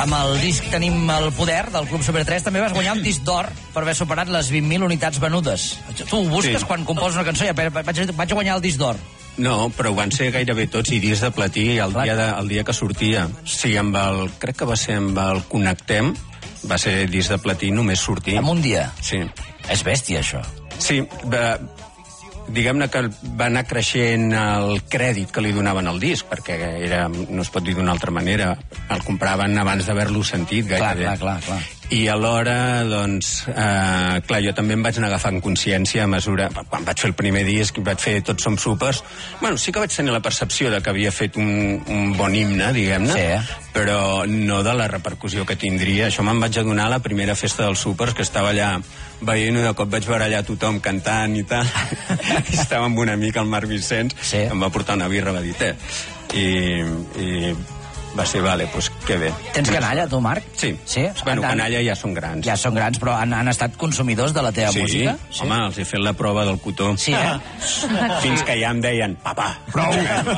Amb el disc Tenim el poder del Club Super 3 també vas guanyar un disc d'or per haver superat les 20.000 unitats venudes. Tu ho busques quan composes una cançó, ja vaig guanyar el disc d'or. No, però van ser gairebé tots i discs de platí el dia que sortia. Sí, crec que va ser amb el Connectem, va ser disc de platí, només sortir. En un dia? Sí. És bèstia, això. Sí, diguem-ne que va anar creixent el crèdit que li donaven al disc, perquè no es pot dir d'una altra manera, el compraven abans d'haver-lo sentit gairebé. Clar. I alhora, doncs, clar, jo també em vaig anar agafant consciència a mesura... Quan vaig fer el primer disc, vaig fer Tots som súpers, bueno, sí que vaig tenir la percepció de que havia fet un bon himne, diguem-ne, sí, però no de la repercussió que tindria. Això me'n vaig adonar a la primera festa dels súpers, que estava allà veient, i de cop vaig veure allà tothom cantant i tal. I estava amb un amic, el Marc Vicenç, sí. Em va portar una birra, va dir, i va ser, vale, doncs que bé. Tens canalla, tu, Marc? Sí. Sí? Bueno, canalla ja són grans. Ja són grans, però han estat consumidors de la teva música? Sí, home, els he fet la prova del cotó. Sí, Fins que ja em deien, papa, prou!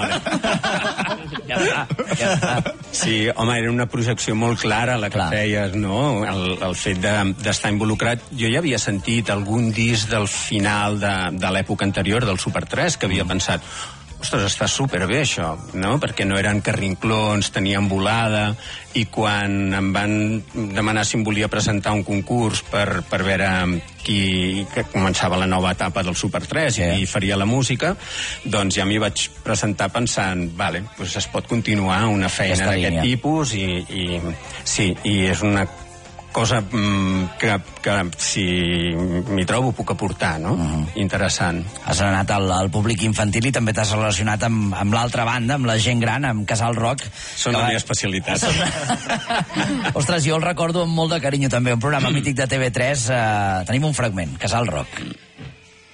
Ja està. Sí, home, era una projecció molt clara la que feies, no? El fet d'estar involucrat. Jo ja havia sentit algun disc del final de l'època anterior, del Super 3, que havia pensat, ostres, està superbé això, no? Perquè no eren carrinclons, tenien volada, i quan em van demanar si em volia presentar un concurs per veure que començava la nova etapa del Super 3 i faria la música, doncs ja m'hi vaig presentar pensant, vale, doncs es pot continuar una feina d'aquest tipus i és una cosa que si m'hi trobo puc aportar, no? Interessant. Has anat al públic infantil i també t'has relacionat amb l'altra banda, amb la gent gran, amb Casal Rock. Són la meva especialitat. Ostres, jo el recordo amb molt de carinyo també, un programa mític de TV3. Tenim un fragment, Casal Rock.